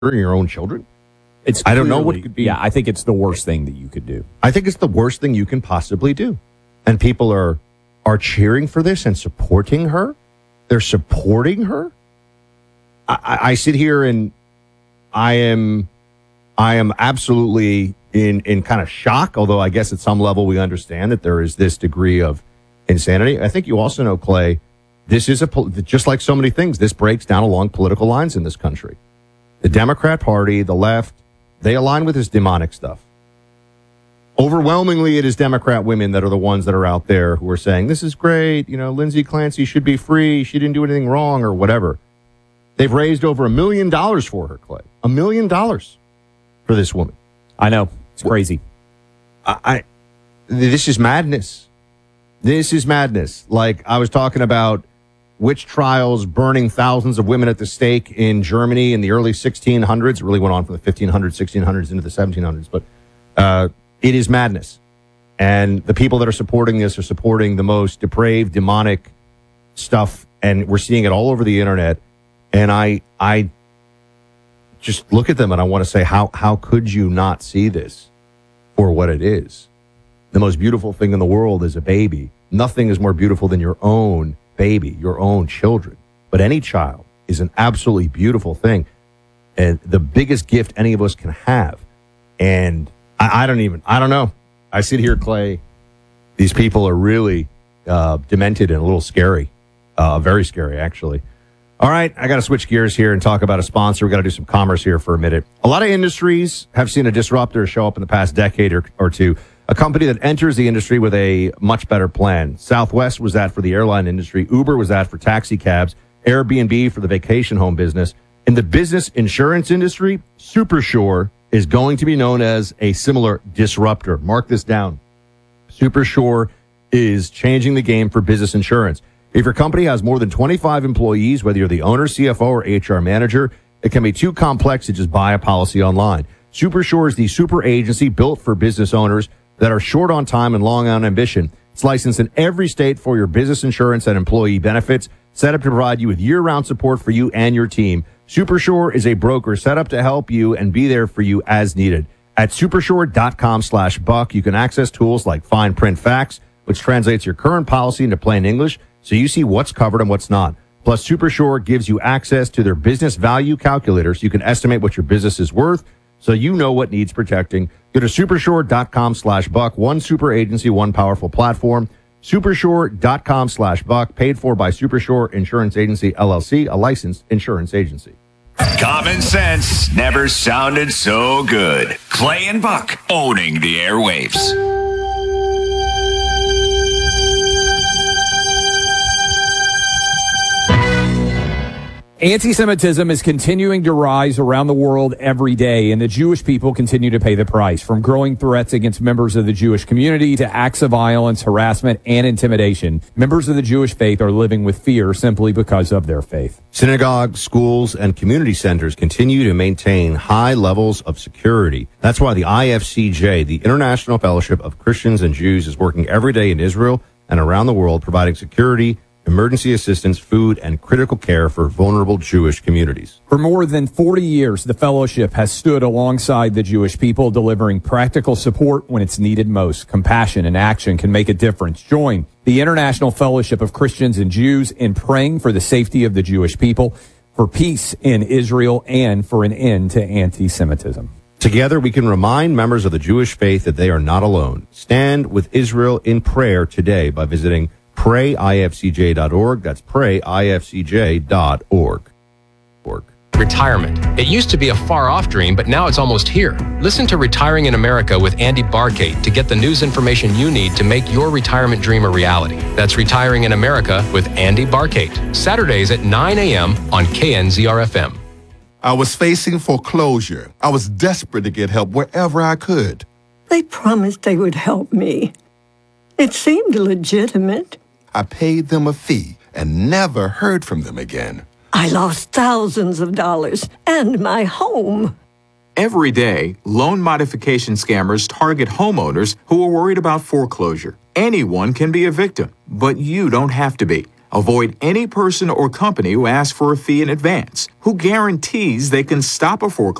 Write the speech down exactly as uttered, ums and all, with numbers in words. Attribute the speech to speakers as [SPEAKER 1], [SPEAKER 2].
[SPEAKER 1] your own children?
[SPEAKER 2] It's
[SPEAKER 1] I don't know what
[SPEAKER 2] clearly-
[SPEAKER 1] it could be.
[SPEAKER 2] Yeah, I think it's the worst thing that you could do.
[SPEAKER 1] I think it's the worst thing you can possibly do. And people are are cheering for this and supporting her. They're supporting her. I, I, I sit here and I am I am absolutely in in kind of shock, although I guess at some level we understand that there is this degree of insanity. I think you also know, Clay, this is a pol- just like so many things, this breaks down along political lines in this country. The Democrat Party, the left, they align with this demonic stuff. Overwhelmingly, it is Democrat women that are the ones that are out there who are saying, this is great, you know, Lindsay Clancy should be free, she didn't do anything wrong or whatever. They've raised over a million dollars for her, Clay. A million dollars for this woman.
[SPEAKER 2] I know. It's crazy.
[SPEAKER 1] I, I this is madness. This is madness. Like I was talking about witch trials burning thousands of women at the stake in Germany in the early sixteen hundreds. It really went on from the fifteen hundreds, sixteen hundreds into the seventeen hundreds. But uh, it is madness. And the people that are supporting this are supporting the most depraved, demonic stuff. And we're seeing it all over the internet. And I I just look at them and I want to say, how how could you not see this for what it is? The most beautiful thing in the world is a baby. Nothing is more beautiful than your own baby, your own children. But any child is an absolutely beautiful thing and the biggest gift any of us can have. And I, I don't even, I don't know. I sit here, Clay. These people are really uh, demented and a little scary. Uh, very scary, actually. All right, I got to switch gears here and talk about a sponsor. We got to do some commerce here for a minute. A lot of industries have seen a disruptor show up in the past decade or, or two. A company that enters the industry with a much better plan. Southwest was that for the airline industry. Uber was that for taxi cabs. Airbnb for the vacation home business. In the business insurance industry, Supersure is going to be known as a similar disruptor. Mark this down. Supersure is changing the game for business insurance. If your company has more than twenty-five employees, whether you're the owner, C F O, or H R manager, it can be too complex to just buy a policy online. Supersure is the super agency built for business owners that are short on time and long on ambition. It's licensed in every state for your business insurance and employee benefits, set up to provide you with year-round support for you and your team. Supersure is a broker set up to help you and be there for you as needed. At supersure.com slash buck, you can access tools like fine print facts, which translates your current policy into plain English, so you see what's covered and what's not. Plus, Supersure gives you access to their business value calculator so you can estimate what your business is worth, so you know what needs protecting. Go to supersure.com slash buck. One super agency, one powerful platform. Supersure.com slash buck. Paid for by Supersure Insurance Agency, L L C, a licensed insurance agency.
[SPEAKER 3] Common sense never sounded so good. Clay and Buck owning the airwaves.
[SPEAKER 2] Anti-Semitism is continuing to rise around the world every day, and the Jewish people continue to pay the price, from growing threats against members of the Jewish community to acts of violence, harassment, and intimidation. Members of the Jewish faith are living with fear simply because of their faith.
[SPEAKER 1] Synagogues, schools, and community centers continue to maintain high levels of security. That's why the I F C J, the International Fellowship of Christians and Jews, is working every day in Israel and around the world, providing security, emergency assistance, food, and critical care for vulnerable Jewish communities.
[SPEAKER 2] For more than forty years, the fellowship has stood alongside the Jewish people, delivering practical support when it's needed most. Compassion and action can make a difference. Join the International Fellowship of Christians and Jews in praying for the safety of the Jewish people, for peace in Israel, and for an end to anti-Semitism.
[SPEAKER 1] Together, we can remind members of the Jewish faith that they are not alone. Stand with Israel in prayer today by visiting pray I F C J dot org. That's pray I F C J dot org. Org.
[SPEAKER 4] Retirement. It used to be a far-off dream, but now it's almost here. Listen to Retiring in America with Andy Barkate to get the news information you need to make your retirement dream a reality. That's Retiring in America with Andy Barkate. Saturdays at nine a.m. on K N Z R F M.
[SPEAKER 5] I was facing foreclosure. I was desperate to get help wherever I could.
[SPEAKER 6] They promised they would help me. It seemed legitimate.
[SPEAKER 5] I paid them a fee and never heard from them again.
[SPEAKER 6] I lost thousands of dollars and my home.
[SPEAKER 7] Every day, loan modification scammers target homeowners who are worried about foreclosure. Anyone can be a victim, but you don't have to be. Avoid any person or company who asks for a fee in advance. Who guarantees they can stop a foreclosure